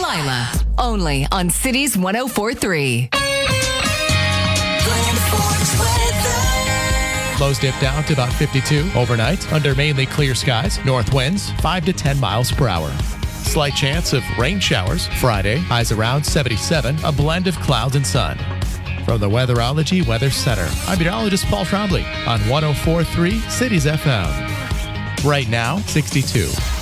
Delilah, only on Cities 104.3. Lows dip down to about 52 overnight under mainly clear skies. North winds 5 to 10 miles per hour. Slight chance of rain showers Friday. Highs around 77. A blend of clouds and sun. From the Weatherology Weather Center, I'm meteorologist Paul Trombley on 104.3 Cities FM. Right now, 62.